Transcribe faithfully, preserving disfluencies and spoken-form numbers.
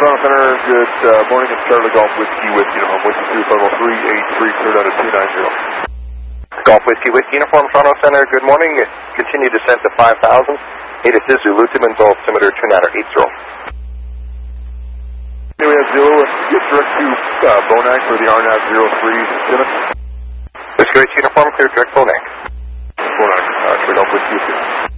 Toronto Center, good uh, morning. It's Charlie Golf Whiskey with Uniform Whiskey two five zero three eight three, cleared out at two nine zero. Golf Whiskey with Uniform Toronto Center, good morning. Continue descent to five thousand. Eight assist Zulu, Timmins, altimeter two nine eight zero. Here we have Zulu, and get direct to uh, Bonac for the R NAV zero three, Timmins. Whiskey with Uniform, clear direct Bonac. Bonac, uh, Charlie Golf Whiskey with you.